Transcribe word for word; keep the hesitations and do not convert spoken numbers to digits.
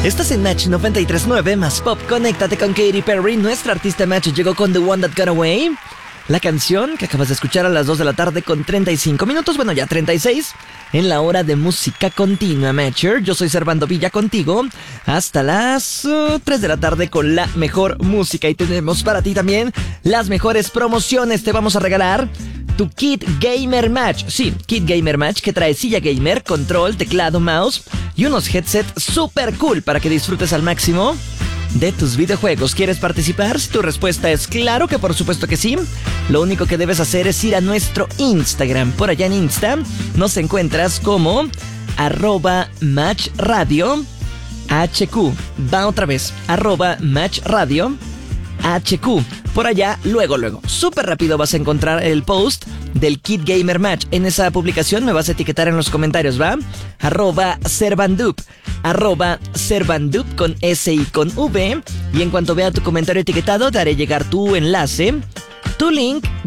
Estás en Match noventa y tres punto nueve más Pop. Conéctate con Katy Perry. Nuestra artista Match llegó con The One That Got Away. La canción que acabas de escuchar a las dos de la tarde con treinta y cinco minutos, bueno ya treinta y seis, en la hora de música continua, Matcher. Yo soy Servando Villa contigo hasta las uh, tres de la tarde con la mejor música. Y tenemos para ti también las mejores promociones. Te vamos a regalar tu Kit Gamer Match. Sí, Kit Gamer Match, que trae silla gamer, control, teclado, mouse y unos headsets super cool para que disfrutes al máximo de tus videojuegos. ¿Quieres participar? Si tu respuesta es claro que por supuesto que sí, lo único que debes hacer es ir a nuestro Instagram. Por allá en Insta nos encuentras como arroba Match Radio H Q. Va otra vez, arroba Match Radio H Q. Por allá, luego, luego, súper rápido vas a encontrar el post del Kit Gamer Match. En esa publicación me vas a etiquetar en los comentarios, ¿va? Arroba Servandup, arroba Servandup con S y con V. Y en cuanto vea tu comentario etiquetado, te haré llegar tu enlace, tu link